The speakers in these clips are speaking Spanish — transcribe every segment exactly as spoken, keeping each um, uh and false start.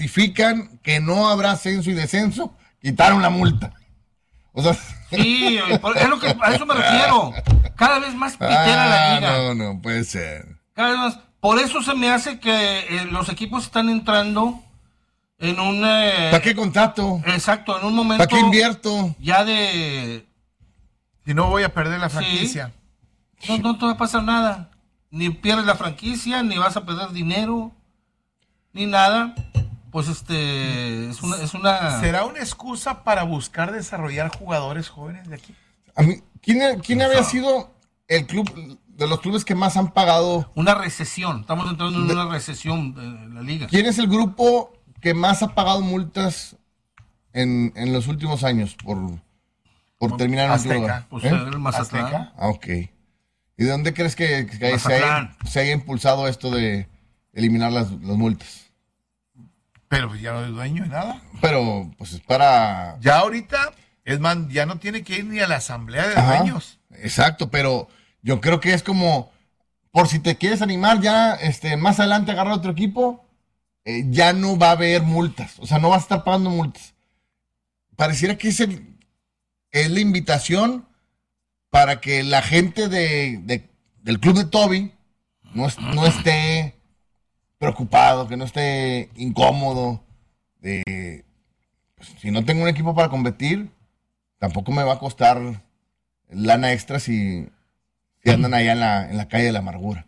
justifican que no habrá ascenso y descenso, quitaron la multa. O sea, sí, es lo que, a eso me refiero. Cada vez más pitera ah, la liga. No, no puede ser. Cada vez más. Por eso se me hace que eh, los equipos están entrando en un... Eh, ¿Para qué contrato? Exacto, en un momento... ¿Para qué invierto? Ya de... Si no voy a perder la franquicia. Sí. No, no te va a pasar nada. Ni pierdes la franquicia, ni vas a perder dinero, ni nada. Pues este, es una... Es una... ¿Será una excusa para buscar desarrollar jugadores jóvenes de aquí? A mí, ¿Quién, quién había sido el club, de los clubes que más han pagado? Una recesión, estamos entrando en de, una recesión de la liga. ¿Quién es el grupo que más ha pagado multas en, en los últimos años por, por terminar en Azteca. otro lugar? Pues ¿Eh? el Mazatlán. Azteca. Ah, ok. ¿Y de dónde crees que, que se, haya, se haya impulsado esto de eliminar las, las multas? Pero ya no es dueño de nada. Pero, pues es para... Ya ahorita, es más, ya no tiene que ir ni a la asamblea de Ajá, dueños. Exacto, pero yo creo que es como, por si te quieres animar ya, este, más adelante agarrar otro equipo, eh, ya no va a haber multas. O sea, no vas a estar pagando multas. Pareciera que es, el, es la invitación para que la gente de, de, del club de Toby no, no esté preocupado, que no esté incómodo. De, pues, si no tengo un equipo para competir, tampoco me va a costar lana extra si, si andan allá en la, en la calle de la amargura.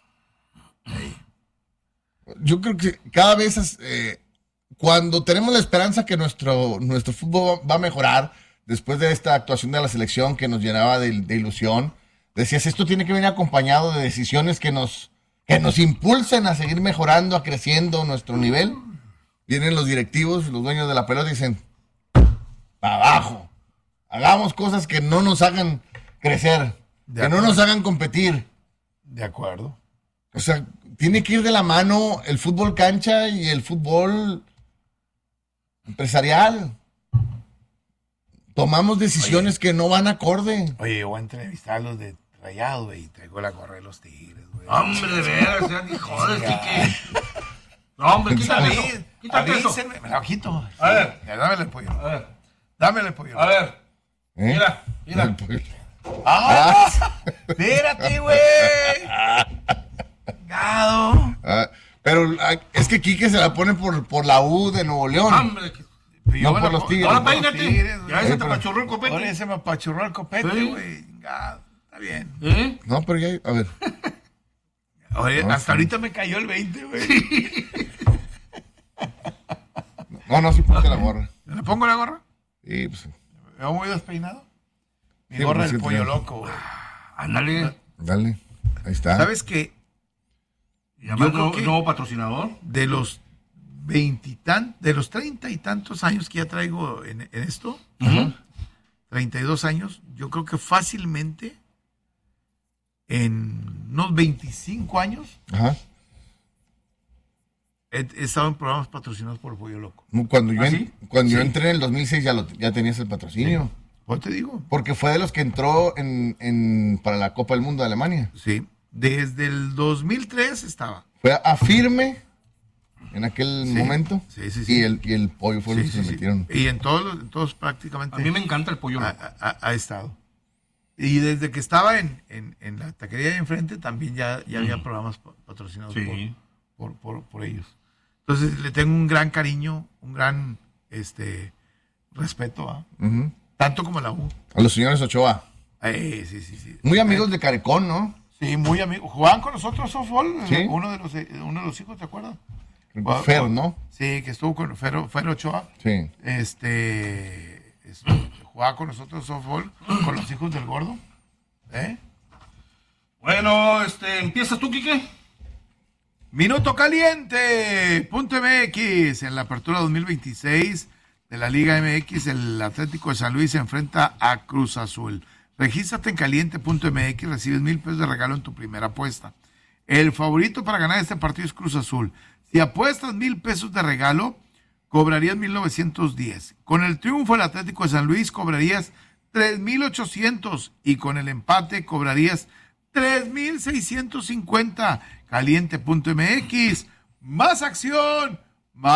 Yo creo que cada vez eh, cuando tenemos la esperanza que nuestro, nuestro fútbol va a mejorar después de esta actuación de la selección que nos llenaba de, de ilusión, decías, esto tiene que venir acompañado de decisiones que nos, que nos impulsen a seguir mejorando, a creciendo nuestro nivel. Vienen los directivos, los dueños de la pelota y dicen, para abajo, hagamos cosas que no nos hagan crecer, De que acuerdo. no nos hagan competir. De acuerdo. O sea, tiene que ir de la mano el fútbol cancha y el fútbol empresarial. Tomamos decisiones Oye. que no van acorde. Oye, voy a entrevistar a los de Rayado, güey, y traigo la gorra de los Tigres, güey. Hombre, de veras, ya ni joder, Kike. No, hombre, quítale eso. Quítate eso. Avísenme, me la quito. A ver. Ya, dámele el pollo. A ver, Dámele el pollo. a ver. ¿Eh? Mira, mira. ¡Ah! ¡Espérate, güey! Gado. Ah, pero ah, es que Quique se la pone por, por la U de Nuevo León. Hombre, que... No por los Tigres. Ahora por los peínate. Tigres, güey. Ya ese Eh, te pero- pachurró el Ahora copete. se me apachurró el copete, Sí. güey. Gado. Está bien. ¿Eh? No, pero ya, a ver. Oye, No, hasta sí. ahorita me cayó el veinte, güey. No, no, sí ponte la gorra. ¿Le pongo la gorra? Sí, pues, ¿Me veo muy despeinado? Mi Sí, gorra pues, del sí, pollo claro. loco, güey. Ándale. dale. Ahí está. ¿Sabes qué? Y además, Yo creo nuevo, que- nuevo patrocinador. De los veintitan, de los treinta y tantos años que ya traigo en, en esto, Ujú. treinta y dos años, yo creo que fácilmente en unos veinticinco años Ajá. he, he estado en programas patrocinados por el Pollo Loco. Cuando yo, ¿Ah, en- sí? cuando yo Sí. entré en el dos mil seis ya, lo, ya tenías el patrocinio. ¿Cómo te digo? Porque fue de los que entró en, en, para la Copa del Mundo de Alemania. Sí. Desde el dos mil tres estaba. Fue a Firme en aquel Sí. momento. Sí, sí, sí. Y el, y el pollo fue Sí, los que sí, se sí. metieron. Y en todos, los- en todos prácticamente A mí me encanta el pollo ha, loco. ha- ha estado. Y desde que estaba en, en, en la taquería de enfrente también ya, ya había programas pa- patrocinados Sí. por, por, por, por ellos. Entonces le tengo un gran cariño, un gran este respeto, ¿ah? Ujú. Tanto como la U. A los señores Ochoa. Eh, sí, sí, sí. Muy amigos de Carecón, ¿no? Sí, muy amigos. Jugaban con nosotros softball, Sí. uno de los eh, uno de los hijos, ¿te acuerdas? Jugaba- Fer, ¿no? Sí, que estuvo con Fer, Fer Ochoa. Sí. Este es- jugaba con nosotros softball con los hijos del gordo. ¿Eh? Bueno, este, ¿empiezas tú, Quique? Minuto caliente, punto M X, en la apertura dos mil veintiséis de la Liga M X, el Atlético de San Luis se enfrenta a Cruz Azul. Regístrate en caliente punto M X, recibes mil pesos de regalo en tu primera apuesta. El favorito para ganar este partido es Cruz Azul. Si apuestas mil pesos de regalo, cobrarías mil novecientos diez. Con el triunfo del Atlético de San Luis cobrarías tres mil ochocientos y con el empate cobrarías tres mil seiscientos cincuenta. Caliente punto M X, más acción,